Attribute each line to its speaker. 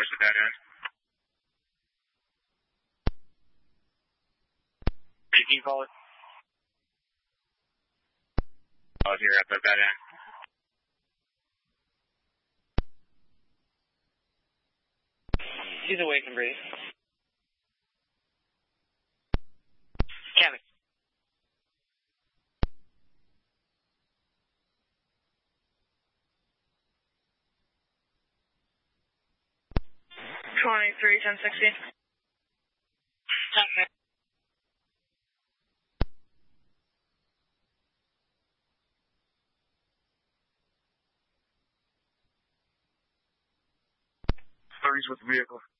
Speaker 1: the dead end. Can you call it? Oh, here at the dead end.
Speaker 2: She's awake and breathe. Kevin.
Speaker 3: $23, 1060.
Speaker 2: Okay.
Speaker 1: Thirties with the vehicle.